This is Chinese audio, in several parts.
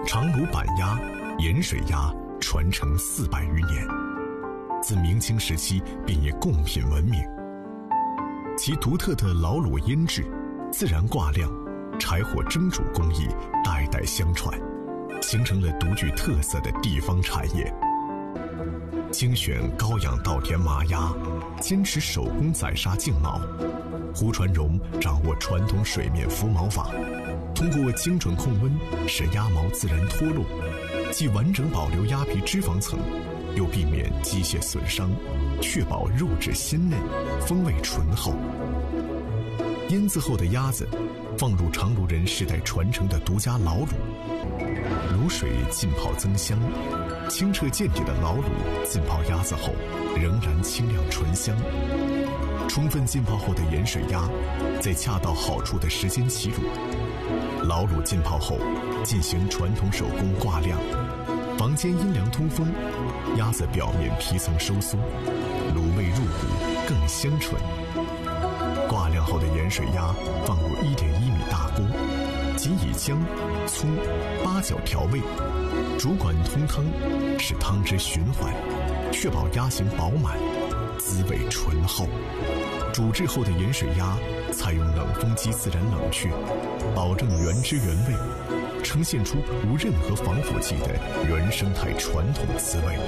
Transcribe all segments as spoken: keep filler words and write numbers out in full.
长芦板鸭、盐水鸭传承四百余年，自明清时期便以贡品闻名。其独特的老卤腌制、自然挂晾、柴火蒸煮工艺代代相传，形成了独具特色的地方产业。精选高养稻田麻鸭，坚持手工宰杀净毛。胡传荣掌握传统水面浮毛法，通过精准控温，使鸭毛自然脱落，既完整保留鸭皮脂肪层，又避免机械损伤，确保肉质鲜嫩，风味醇厚。腌制后的鸭子放入长芦人世代传承的独家老卤，卤水浸泡增香，清澈见底的老卤浸泡鸭子后仍然清亮醇香。充分浸泡后的盐水鸭在恰到好处的时间起卤，老卤浸泡后进行传统手工挂晾，房间阴凉通风，鸭子表面皮层收缩，卤味入骨更香醇。挂晾后的盐水鸭放入一点一米大锅，仅以姜、葱、八角调味，煮滚通汤，使汤汁循环，确保鸭形饱满，滋味醇厚。煮制后的盐水鸭采用冷风机自然冷却，保证原汁原味，呈现出无任何防腐剂的原生态传统滋味。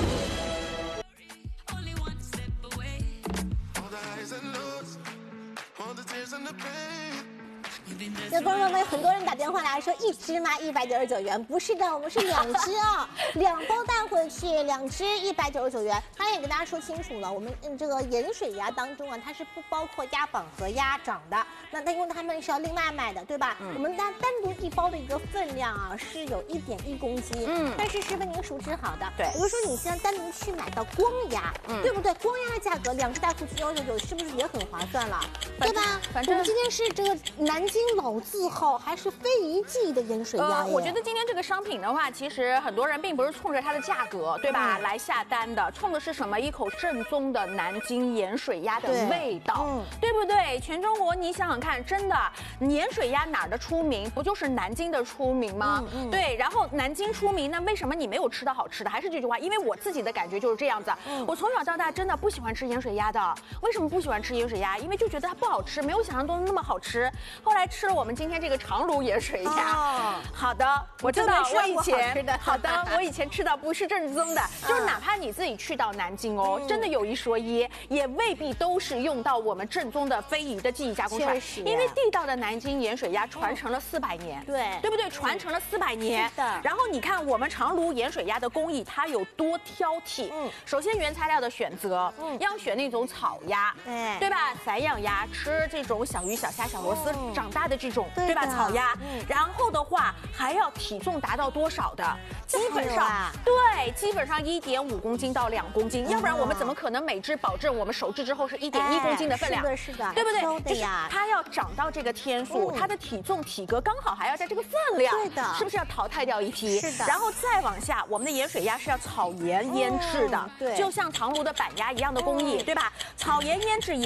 那观众们，很多人打电话来说一只吗？一百九十九元？不是的，我们是两只啊，两包带回去，两只一百九十九元。刚才也跟大家说清楚了，我们这个盐水鸭当中啊，它是不包括鸭膀和鸭掌的。那它因为它们是要另外买的，对吧？嗯、我们单单独一包的一个分量啊，是有一点一公斤。嗯，但是师傅您熟知好的，对，比如说你现在单独去买到光鸭，嗯，对不对？光鸭的价格两只带回去幺九九，是不是也很划算了？对吧？反正我们今天是这个南京老字号，还是非遗记的盐水鸭、呃。 我觉得今天这个商品的话，其实很多人并不是冲着它的价格，对吧，嗯、来下单的，冲的是什么？一口正宗的南京盐水鸭的味道，嗯、对不对？全中国你想想看，真的盐水鸭哪儿的出名？不就是南京的出名吗？嗯嗯、对，然后南京出名，那为什么你没有吃到好吃的？还是这句话，因为我自己的感觉就是这样子。嗯、我从小到大真的不喜欢吃盐水鸭的，为什么不喜欢吃盐水鸭？因为就觉得它不好吃，没有想象中的那么好吃。后来吃了我们今天这个长芦盐水鸭，哦、好的，我知道我以前好的，我以前吃到不是正宗的，就是哪怕你自己去到南京哦，嗯、真的有一说一，也未必都是用到我们正宗的非遗的技艺加工出来，因为地道的南京盐水鸭传承了四百年，对对不对？传承了四百年，是的。然后你看我们长芦盐水鸭的工艺，它有多挑剔。嗯，首先原材料的选择，嗯，要选那种草鸭，对对吧？散养鸭吃这种小鱼、小虾、小螺丝长大的这种，对吧？草鸭，然后的话还要体重达到多少的？基本上对，基本上一点五公斤到两公斤，要不然我们怎么可能每只保证我们手制之后是一点一公斤的分量？是的，是的，对不对？就是它要长到这个天数，它的体重体格刚好还要在这个分量，对的，是不是要淘汰掉一批？是的，然后再往下，我们的盐水鸭是要草盐腌制的，对，就像长芦的板鸭一样的工艺，对吧？草盐腌制。